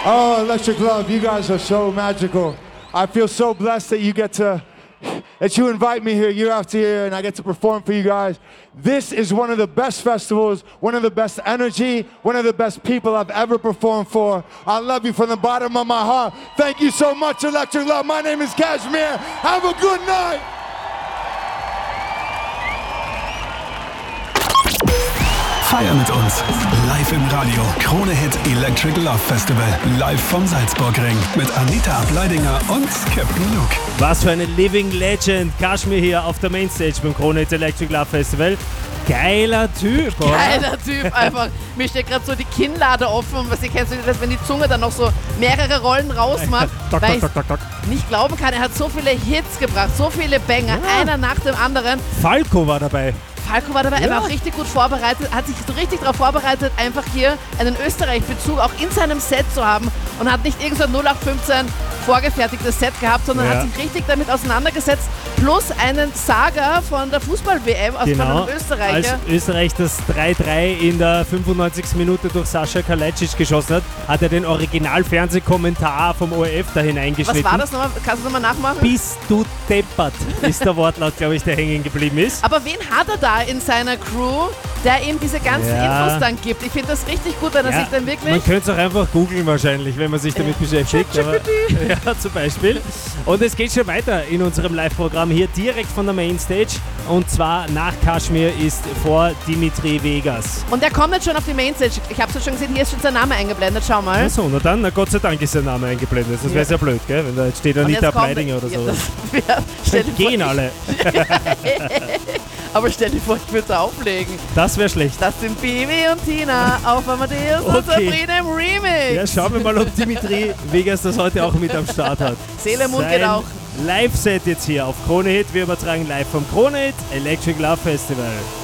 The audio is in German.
Oh, Electric Love, you guys are so magical. I feel so blessed that you invite me here year after year and I get to perform for you guys. This is one of the best festivals, one of the best energy, one of the best people I've ever performed for. I love you from the bottom of my heart. Thank you so much, Electric Love. My name is Kashmir. Have a good night. Feier mit uns. Live im Radio. Krone Hit Electric Love Festival. Live vom Salzburgring. Mit Anita Ableidinger und Captain Luke. Was für eine Living Legend. Kashmir hier auf der Mainstage beim Krone Hit Electric Love Festival. Geiler Typ, oder? Geiler Typ, einfach. Mir steht gerade so die Kinnlade offen und was ihr kennt, wenn die Zunge dann noch so mehrere Rollen rausmacht. Weil ich nicht glauben kann, er hat so viele Hits gebracht, so viele Banger, einer nach dem anderen. Falco war dabei. Er war auch richtig gut vorbereitet, hat sich so richtig darauf vorbereitet, einfach hier einen Österreich-Bezug auch in seinem Set zu haben und hat nicht irgend so ein 0815 vorgefertigtes Set gehabt, sondern hat sich richtig damit auseinandergesetzt, plus einen Saga von der Fußball-WM aus einem Österreicher. Als Österreich das 3-3 in der 95. Minute durch Sascha Kalajdzic geschossen hat, hat er den Original-Fernsehkommentar vom ORF da hineingeschnitten. Was war das nochmal? Kannst du nochmal nachmachen? Bist du deppert, ist der Wortlaut, glaube ich, der hängen geblieben ist. Aber wen hat er da in seiner Crew, der ihm diese ganzen Infos dann gibt? Ich finde das richtig gut, wenn er sich dann wirklich... Man könnte es auch einfach googeln wahrscheinlich, wenn man sich damit beschäftigt. Aber, ja, zum Beispiel. Und es geht schon weiter in unserem Live-Programm hier direkt von der Mainstage. Und zwar nach Kashmir ist vor Dimitri Vegas. Und der kommt jetzt schon auf die Mainstage. Ich habe es ja schon gesehen, hier ist schon sein Name eingeblendet. Schau mal. Achso, na Gott sei Dank ist sein Name eingeblendet. Das wäre sehr blöd, gell? Wenn da jetzt steht Anita Ableidinger oder so. Gehen alle. Aber stell dir vor, ich würde es auflegen. Das wäre schlecht. Das sind Bibi und Tina auf Amadeus und Sabrina im Remix. Ja, schauen wir mal, ob Dimitri Vegas das heute auch mit am Start hat. Seele im Mund geht auch. Live-Set jetzt hier auf Krone Hit. Wir übertragen live vom Krone Hit Electric Love Festival.